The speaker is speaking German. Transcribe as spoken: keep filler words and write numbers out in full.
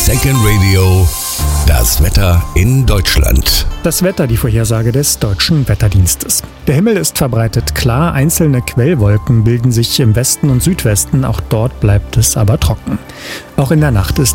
Second Radio, das Wetter in Deutschland. Das Wetter, die Vorhersage des Deutschen Wetterdienstes. Der Himmel ist verbreitet klar, einzelne Quellwolken bilden sich im Westen und Südwesten, auch dort bleibt es aber trocken. Auch in der Nacht ist